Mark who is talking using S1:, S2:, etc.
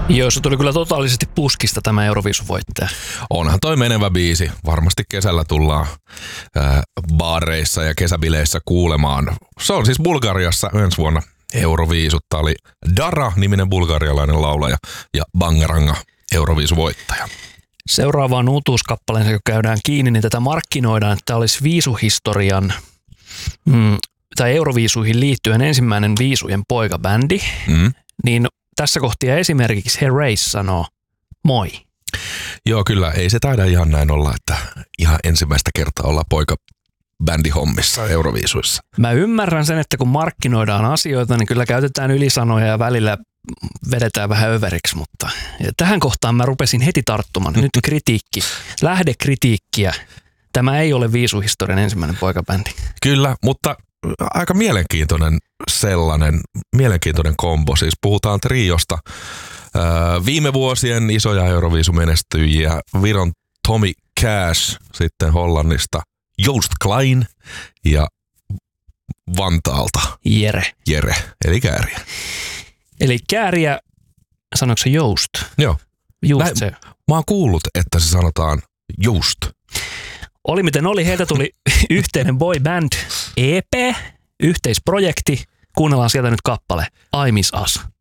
S1: Joo, se tuli kyllä totaalisesti puskista tämä Euroviisuvoittaja.
S2: Onhan toi menevä biisi. Varmasti kesällä tullaan baareissa ja kesäbileissä kuulemaan. Se on siis Bulgariassa ensi vuonna Euroviisut. Tää oli Dara-niminen bulgarialainen laulaja ja Bangaranga Euroviisuvoittaja.
S1: Seuraavaan uutuuskappaleeseen, kun käydään kiinni, niin tätä markkinoidaan, että tämä olisi viisuhistorian tai Euroviisuihin liittyen ensimmäinen viisujen poikabändi. Niin tässä kohtia esimerkiksi Herreys sanoo moi.
S2: Joo, kyllä. Ei se taida ihan näin olla, että ihan ensimmäistä kertaa ollaan poikabändihommissa Euroviisuissa.
S1: Mä ymmärrän sen, että kun markkinoidaan asioita, niin kyllä käytetään ylisanoja ja välillä vedetään vähän överiksi, mutta tähän kohtaan mä rupesin heti tarttumaan. Nyt kritiikki, lähdekritiikkiä. Tämä ei ole viisuhistorian ensimmäinen poikabändi.
S2: Kyllä, mutta aika mielenkiintoinen kombo. Siis puhutaan triosta. Viime vuosien isoja Euroviisumenestyjiä. Viron Tommy Cash, sitten Hollannista Joost Klein ja Vantaalta Jere, eli Kääriä.
S1: Eli Kääriä, sanoiko se Joost?
S2: Joo.
S1: Just se.
S2: Mä oon kuullut, että se sanotaan Joost.
S1: Oli miten oli, heiltä tuli yhteinen boy band EP, yhteisprojekti. Kuunnellaan sieltä nyt kappale I Miss Us.